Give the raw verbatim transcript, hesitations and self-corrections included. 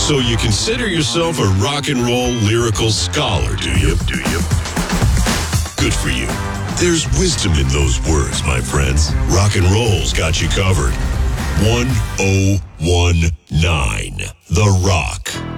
So you consider yourself a rock and roll lyrical scholar, do you? Do you? Good for you. There's wisdom in those words, my friends. Rock and roll's got you covered. one oh one nine The Rock.